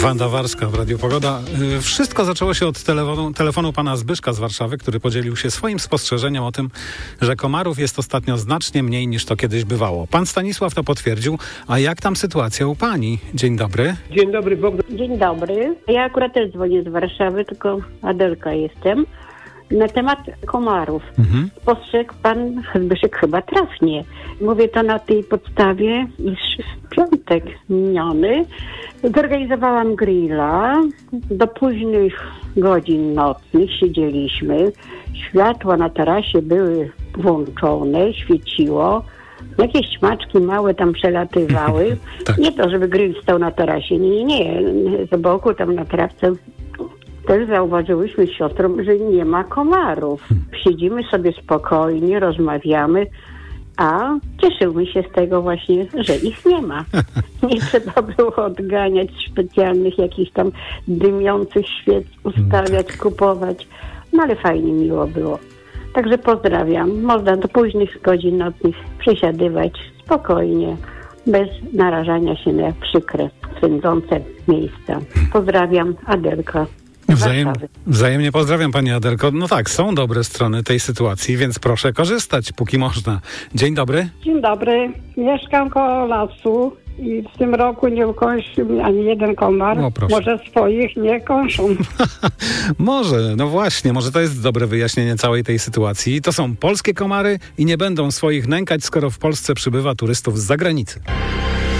Wanda Warska w Radiu Pogoda. Wszystko zaczęło się od telefonu pana Zbyszka z Warszawy, który podzielił się swoim spostrzeżeniem o tym, że komarów jest ostatnio znacznie mniej niż to kiedyś bywało. Pan Stanisław to potwierdził. A jak tam sytuacja u pani? Dzień dobry. Dzień dobry, Bogdan. Dzień dobry. Ja akurat też dzwonię z Warszawy, tylko Adelka jestem. Na temat komarów. Spostrzegł pan Zbyszek chyba trafnie. Mówię to na tej podstawie, iż w piątek miniony zorganizowałam grilla. Do późnych godzin nocnych siedzieliśmy. Światła na tarasie były włączone, świeciło. Jakieś śmaczki małe tam przelatywały. Tak. Nie to, żeby grill stał na tarasie. Nie. Z boku tam na trawce też zauważyłyśmy z siostrą, że nie ma komarów. Siedzimy sobie spokojnie, rozmawiamy, a cieszymy się z tego właśnie, że ich nie ma. Nie trzeba było odganiać specjalnych jakichś tam dymiących świec, ustawiać, kupować. No ale fajnie, miło było. Także pozdrawiam. Można do późnych godzin nocnych przesiadywać spokojnie, bez narażania się na przykre, swędzące miejsca. Pozdrawiam, Adelka. Wzajemnie pozdrawiam pani Adelko. No tak, są dobre strony tej sytuacji, więc proszę korzystać, póki można. Dzień dobry. Dzień dobry. Mieszkam koło lasu i w tym roku nie ukąsił mnie ani jeden komar. O, proszę. Może swoich nie kąszą. Może, no właśnie, może to jest dobre wyjaśnienie całej tej sytuacji. To są polskie komary i nie będą swoich nękać, skoro w Polsce przybywa turystów z zagranicy.